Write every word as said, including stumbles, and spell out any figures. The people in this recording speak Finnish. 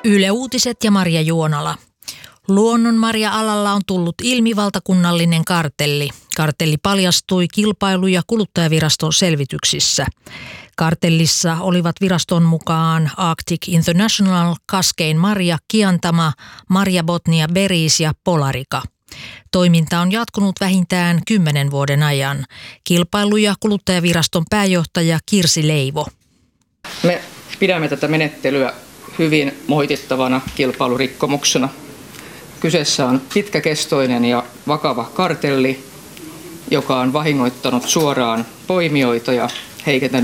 Yle Uutiset ja Marja Juonala. Luonnonmarja-alalla on tullut ilmi valtakunnallinen kartelli. Kartelli paljastui Kilpailu- ja kuluttajaviraston selvityksissä. Kartellissa olivat viraston mukaan Arctic International, Kaskein Marja, Kiantama, Marja Botnia Berries ja Polarica. Toiminta on jatkunut vähintään kymmenen vuoden ajan. Kilpailu- ja kuluttajaviraston pääjohtaja Kirsi Leivo. Me pidämme tätä menettelyä hyvin moitittavana kilpailurikkomuksena. Kyseessä on pitkäkestoinen ja vakava kartelli, joka on vahingoittanut suoraan poimijoita ja heikentänyt